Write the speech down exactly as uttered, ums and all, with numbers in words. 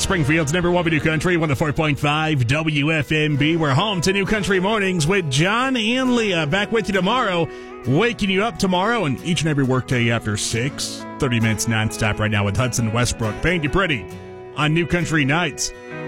Springfield's number one New Country, one oh four point five W F M B. We're home to New Country Mornings with John and Leah. Back with you tomorrow, waking you up tomorrow and each and every workday after six. thirty minutes nonstop right now with Hudson Westbrook. Paint you pretty on New Country Nights.